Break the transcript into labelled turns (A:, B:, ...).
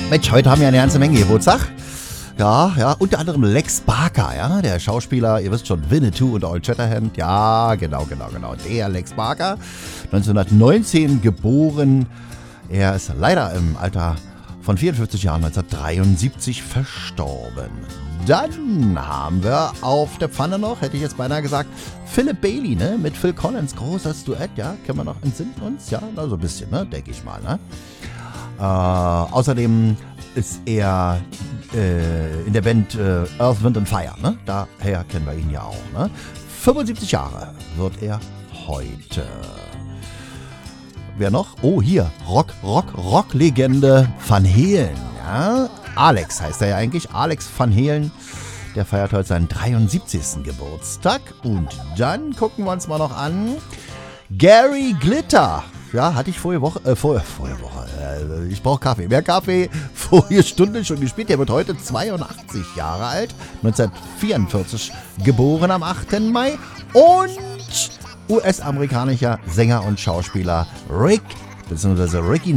A: Mensch, heute haben wir eine ganze Menge Geburtstag. Ja, unter anderem Lex Barker, ja, der Schauspieler, ihr wisst schon, Winnetou und Old Shatterhand. Ja, genau, der Lex Barker, 1919 geboren. Er ist leider im Alter von 54 Jahren 1973 verstorben. Dann haben wir auf der Pfanne noch, hätte ich jetzt beinahe gesagt, Philip Bailey, ne, mit Phil Collins, großes Duett, ja, kennen wir noch, entsinnen uns, ja, so ein bisschen, ne, denke ich mal, ne. Außerdem ist er in der Band Earth, Wind and Fire, ne? Daher kennen wir ihn ja auch, ne? 75 Jahre wird er heute. Wer noch? Oh, hier, Rock-Legende Van Halen, ja? Alex heißt er ja eigentlich, Alex Van Halen. Der feiert heute seinen 73. Geburtstag. Und dann gucken wir uns mal noch an Gary Glitter. Ja, hatte ich vorige Woche. Ich brauche Kaffee. Mehr Kaffee. Vorige Stunde schon gespielt. Der wird heute 82 Jahre alt. 1944 geboren am 8. Mai. Und US-amerikanischer Sänger und Schauspieler Ricky